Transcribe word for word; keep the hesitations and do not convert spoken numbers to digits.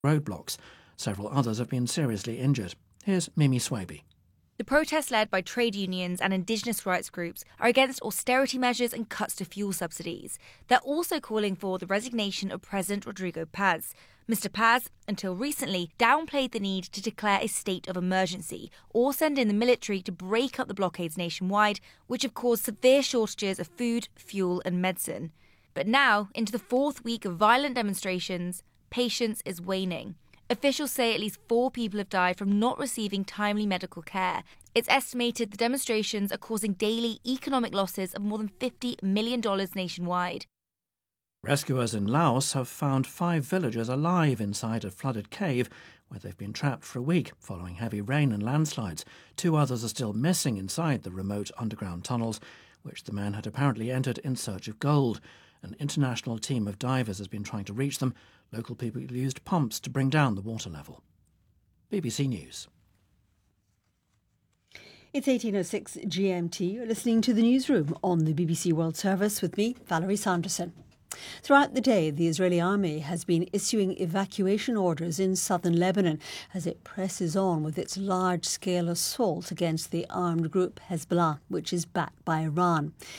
roadblocks. Several others have been seriously injured. Here's Mimi Swaby. The protests led by trade unions and indigenous rights groups are against austerity measures and cuts to fuel subsidies. They're also calling for the resignation of President Rodrigo Paz. Mister Paz, until recently, downplayed the need to declare a state of emergency or send in the military to break up the blockades nationwide, which have caused severe shortages of food, fuel and medicine. But now, into the fourth week of violent demonstrations, patience is waning. Officials say at least four people have died from not receiving timely medical care. It's estimated the demonstrations are causing daily economic losses of more than fifty million dollars nationwide. Rescuers in Laos have found five villagers alive inside a flooded cave where they've been trapped for a week following heavy rain and landslides. Two others are still missing inside the remote underground tunnels, which the men had apparently entered in search of gold. An international team of divers has been trying to reach them. Local people used pumps to bring down the water level. B B C News. It's eighteen oh six G M T. You're listening to the newsroom on the B B C World Service with me, Valerie Sanderson. Throughout the day, the Israeli army has been issuing evacuation orders in southern Lebanon as it presses on with its large-scale assault against the armed group Hezbollah, which is backed by Iran.